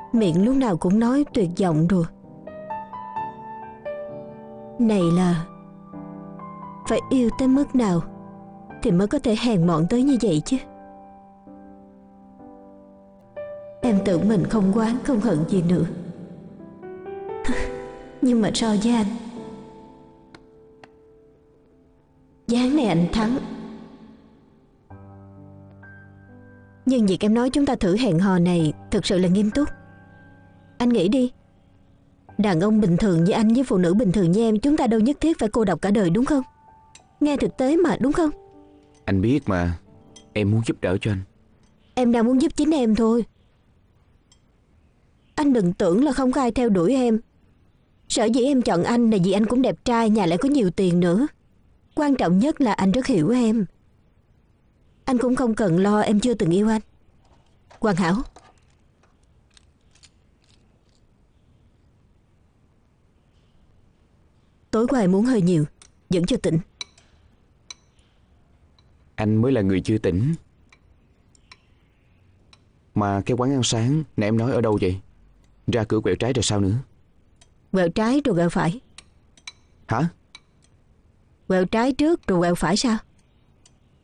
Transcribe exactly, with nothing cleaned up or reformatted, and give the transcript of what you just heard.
Miệng lúc nào cũng nói tuyệt vọng rồi. Này là phải yêu tới mức nào thì mới có thể hèn mọn tới như vậy chứ. Em tưởng mình không oán không hận gì nữa. Nhưng mà so với anh, ván này anh thắng. Nhưng việc em nói chúng ta thử hẹn hò này thực sự là nghiêm túc. Anh nghĩ đi, đàn ông bình thường như anh với phụ nữ bình thường như em, chúng ta đâu nhất thiết phải cô độc cả đời, đúng không? Nghe thực tế mà, đúng không? Anh biết mà, em muốn giúp đỡ cho anh. Em đang muốn giúp chính em thôi. Anh đừng tưởng là không có ai theo đuổi em. Sở dĩ em chọn anh là vì anh cũng đẹp trai, nhà lại có nhiều tiền nữa. Quan trọng nhất là anh rất hiểu em. Anh cũng không cần lo em chưa từng yêu anh. Hoàn hảo. Tối qua em uống hơi nhiều, vẫn chưa tỉnh. Anh mới là người chưa tỉnh. Mà cái quán ăn sáng nãy em nói ở đâu vậy? Ra cửa quẹo trái rồi sao nữa? Quẹo trái rồi quẹo phải. Hả? Quẹo trái trước rồi quẹo phải sao?